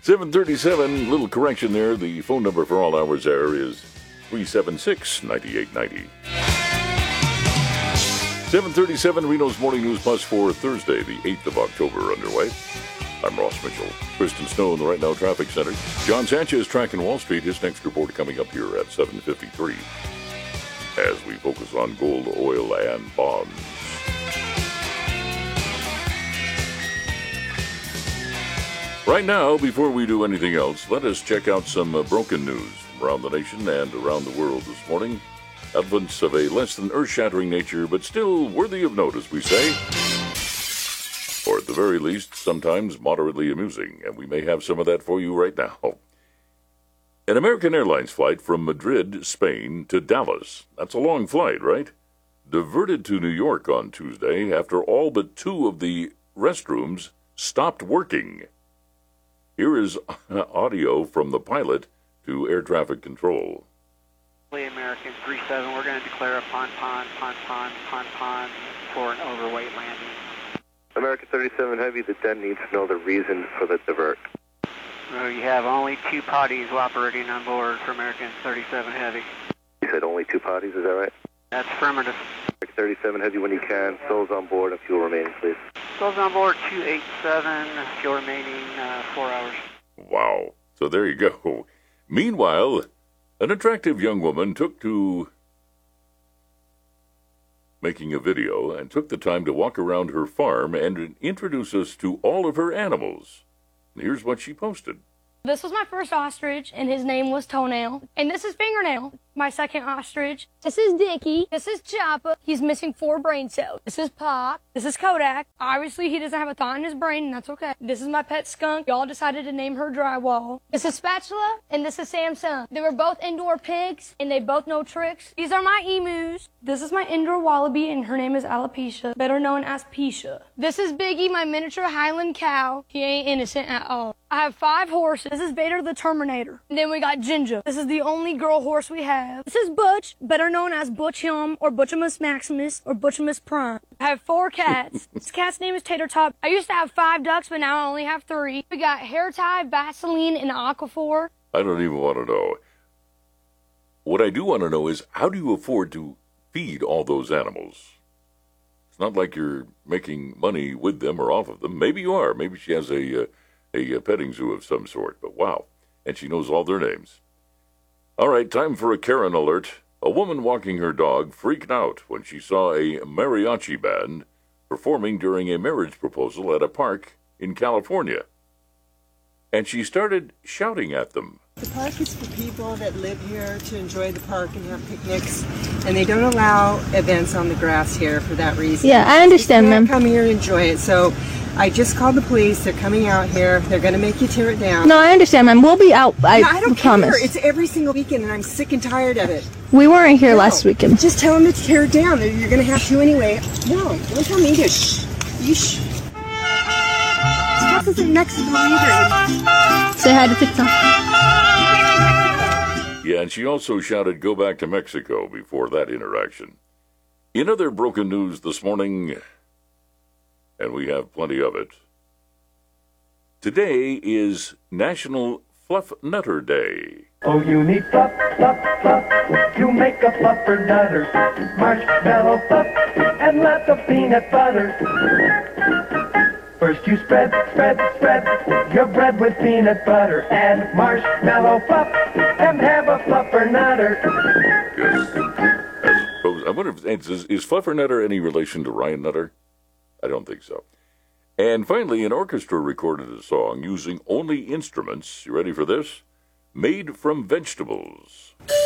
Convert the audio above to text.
7:37, little correction there. The phone number for all hours there is 376-9890. 7:37, Reno's Morning News Plus for Thursday, the 8th of October underway. I'm Ross Mitchell. Kristen Snow in the Right Now Traffic Center. John Sanchez tracking Wall Street. His next report coming up here at 7:53 as we focus on gold, oil, and bonds. Right now, before we do anything else, let us check out some broken news from around the nation and around the world this morning. Evidence of a less than earth-shattering nature, but still worthy of note, as we say. Or at the very least, sometimes moderately amusing, and we may have some of that for you right now. An American Airlines flight from Madrid, Spain, to Dallas, that's a long flight, right? Diverted to New York on Tuesday after all but two of the restrooms stopped working. Here is audio from the pilot to air traffic control. American 37, we're going to declare a pon for an overweight landing. American 37 Heavy, the den needs to know the reason for the divert. You have only two potties operating on board for American 37 Heavy. You said only two potties, is that right? That's affirmative. American 37 Heavy, when you can, souls on board and fuel remaining, please. Souls on board 287, fuel remaining 4 hours. Wow. So there you go. Meanwhile, an attractive young woman took to making a video and took the time to walk around her farm and introduce us to all of her animals. And here's what she posted. This was my first ostrich, and his name was Toenail. And this is Fingernail, my second ostrich. This is Dickie. This is Choppa. He's missing 4 brain cells. This is Pop. This is Kodak. Obviously, he doesn't have a thought in his brain, and that's okay. This is my pet skunk. Y'all decided to name her Drywall. This is Spatula, and this is Samsung. They were both indoor pigs, and they both know tricks. These are my emus. This is my indoor wallaby, and her name is Alopecia, better known as Pisha. This is Biggie, my miniature Highland cow. He ain't innocent at all. I have 5 horses. This is Vader the Terminator. And then we got Ginger. This is the only girl horse we have. This is Butch, better known as Butch Yum, or Butchamus Maximus, or Butchamus Prime. I have 4 cats. This cat's name is Tater Tot. I used to have 5 ducks, but now I only have 3. We got Hair Tie, Vaseline, and Aquaphor. I don't even want to know. What I do want to know is, how do you afford to feed all those animals? It's not like you're making money with them or off of them. Maybe you are. Maybe she has a petting zoo of some sort, but wow. And she knows all their names. All right, time for a Karen alert. A woman walking her dog freaked out when she saw a mariachi band performing during a marriage proposal at a park in California. And she started shouting at them. The park is for people that live here to enjoy the park and have picnics, and they don't allow events on the grass here for that reason. Yeah, I understand, ma'am. ma'am. Come here and enjoy it. So I just called the police. They're coming out here. They're going to make you tear it down. No, I understand, ma'am. We'll be out. I don't promise. care. It's every single weekend, and I'm sick and tired of it. We weren't here No, last weekend. Just tell them to tear it down. You're going to have to anyway. No, don't tell me to shh. You shh. This isn't Mexico either. Say hi to TikTok. Yeah, and she also shouted, "Go back to Mexico," before that interaction. In other broken news this morning, and we have plenty of it, today is National Fluff Nutter Day. Oh, you need fluff, fluff, fluff to make a fluffer nutter. Marshmallow fluff and lots of peanut butter. First you spread your bread with peanut butter and marshmallow fluff and have a fluffer nutter. Yes. I suppose, I wonder if, is Fluffer Nutter any relation to Ryan Nutter? I don't think so. And finally, an orchestra recorded a song using only instruments, you ready for this? Made from vegetables.